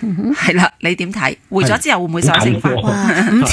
係啦，你點睇？回咗之後會唔會再升翻？ 哇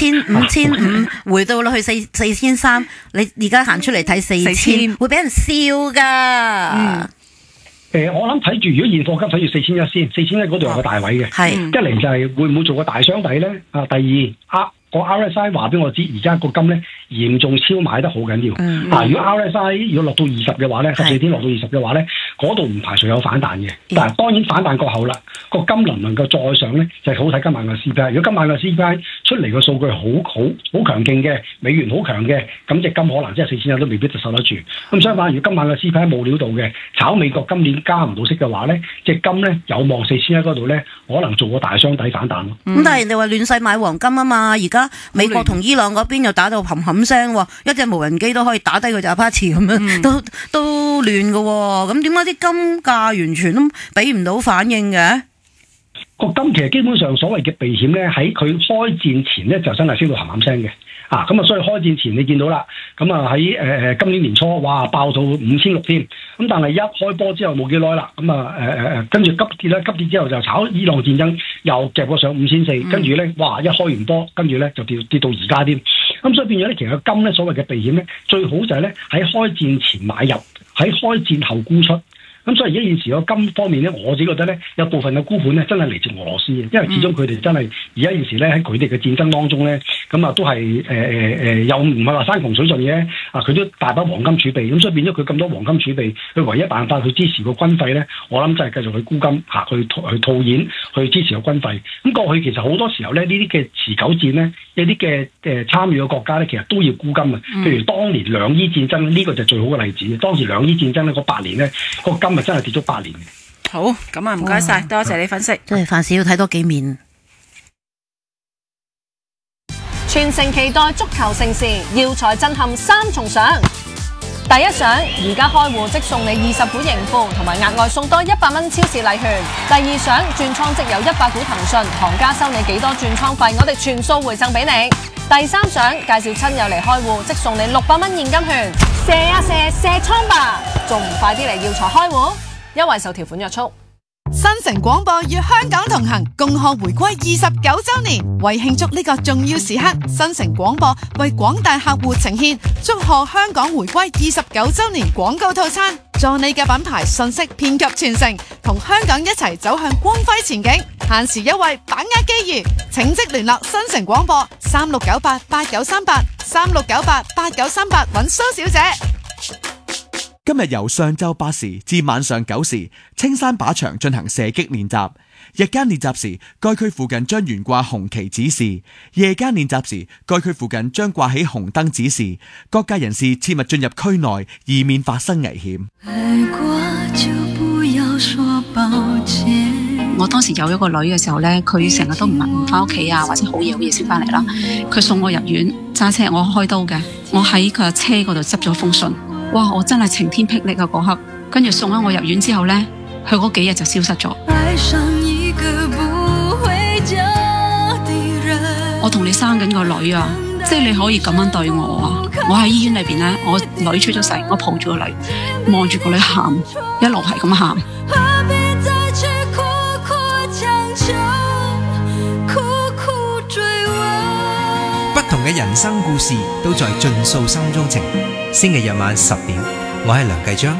，5500回到落去4300，你而家行出嚟睇4000，會俾人笑噶。 我諗睇住，如果現貨金睇住4100先，4100嗰度有個大位嘅。係一嚟就係會唔會做個大箱底咧？第二個 RSI 話俾我知，而家個金咧嚴重超買得好緊要。如果 RSI 如果落到20嘅話咧，14天落到20嘅話咧，嗰度唔排除有反彈嘅。但係當然反彈過後啦，個金能唔能夠再上咧，就係好睇今晚嘅 CPI。如果今晚嘅 CPI 出嚟嘅數據好強勁嘅，美元好強嘅，咁隻金可能即係4100都未必就受得住。咁相反，如果今晚嘅 CPI 冇料到嘅，炒美國今年加唔到息嘅話咧，隻金咧有望4100嗰度咧，可能做個大箱底反彈咯。 咁但係人哋話亂世買黃金啊嘛，而家美國同伊朗嗰邊又打到冚冚聲，一隻無人機都可以打低佢隻阿帕奇咁樣，都亂㗎喎。咁點解啲金價完全都俾唔到反應嘅？ 個金其實基本上所謂嘅避險咧，喺佢開戰前咧就真係升到冚冚聲嘅。咁所以開戰前你見到啦，咁喺今年年初，哇爆到5600添，咁但係一開波之後冇幾耐啦，咁跟住急跌之後就炒伊朗戰爭，又夾過上5400，跟住咧哇一開完波，跟住咧就跌到而家添，咁所以變咗咧，其實金咧所謂嘅避險咧，最好就係咧喺開戰前買入，喺開戰後沽出。咁所以而家現時個金方面咧，我自己覺得咧，有部分嘅沽盤咧，真係嚟自俄羅斯嘅，因為始終佢哋真係而家現時咧喺佢哋嘅戰爭當中咧，咁都係又唔係話山窮水盡嘅，佢都大把黃金儲備，咁所以變咗佢咁多黃金儲備，佢唯一辦法去支持個軍費咧，我諗就係繼續去沽金去套現，去支持個軍費。咁過去其實好多時候咧，呢啲嘅持久戰咧，一啲嘅參與嘅國家咧，其實都要沽金啊。譬如當年兩伊戰爭呢個就最好嘅例子。當時兩伊戰爭咧嗰8年咧，個金咪真係跌咗8年嘅。 好，咁啊唔該晒，多謝你分析。 真係凡事要睇多幾面。 全城期待足球盛事，耀才震撼3重賞。第一賞，而家開戶即送你20股盈富，同埋額外送多100蚊超市禮券。第二賞，轉倉即有100股騰訊，行家收你幾多轉倉費，我哋全數回贈俾你。第三賞，介紹親友嚟開戶即送你600蚊現金券。射啊射倉吧，仲唔快啲嚟耀才開戶？優惠受條款約束。 新城廣播與香港同行，共賀回歸29週年。為慶祝呢個重要時刻，新城廣播為廣大客戶呈現祝賀香港回歸29週年廣告套餐，助你嘅品牌信息遍及全城，同香港一齊走向光輝前景。限時優惠，把握機遇，請即聯絡新城廣播3698893836988938揾蘇小姐。 今日由上晝8時至晚上9時，青山靶場進行射擊練習。日間練習時，該區附近將懸掛紅旗指示；夜間練習時，該區附近將掛起紅燈指示。各界人士切勿進入區內，以免發生危險。 我當時有一個女嘅時候呢，佢成日都唔翻屋企啊，或者好夜先翻嚟啦。佢送我入院，揸車我開刀嘅，我喺佢嘅車嗰度執咗封信。哇！我真係晴天霹靂啊！嗰刻，跟住送咗我入院之後呢，佢嗰幾日就消失咗。我同你生緊個女啊，即係你可以咁樣對我啊！我喺醫院裏邊呢，我女出咗世，我抱住個女，望住個女喊，一路係咁喊。 不同嘅人生故事都在盡訴心中情。星期日晚10點，我係梁繼章。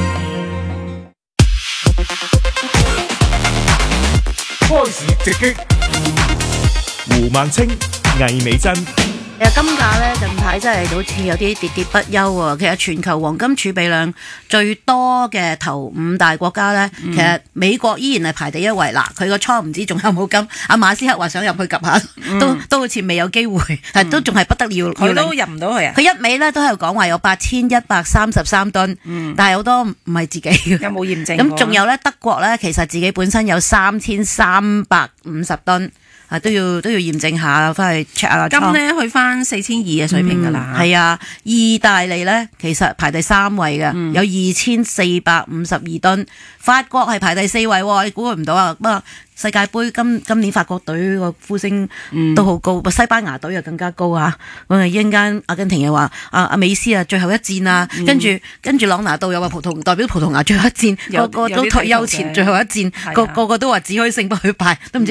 開始直擊，胡孟青、魏美珍。 其實金價咧近排真係好似有啲喋喋不休喎。其實全球黃金儲備量最多嘅頭5大國家咧，其實美國依然係排第一位。嗱，佢個倉唔知仲有冇金？阿馬斯克話想入去 𥄫 下，都好似未有機會，但都仲係不得了。 佢都入唔到去啊！ 佢一味咧都係講話有8133噸，但係好多唔係自己嘅。 有冇驗證？ 咁仲有咧德國咧，其實自己本身有3350噸。都要驗證下，翻去 check 下。 金咧去翻4200嘅水平噶啦。係啊，意大利咧其實排第3位嘅，有2452噸。法國係排第4位，你估佢唔到啊？不過世界盃今年法國隊個呼聲都好高，西班牙隊又更加高啊！咁啊，一陣間阿根廷又話阿美斯啊最後一戰啊，跟住朗拿度又話代表葡萄牙最後一戰，個個都退休前最後一戰，個個都話只可以勝不許敗，都唔知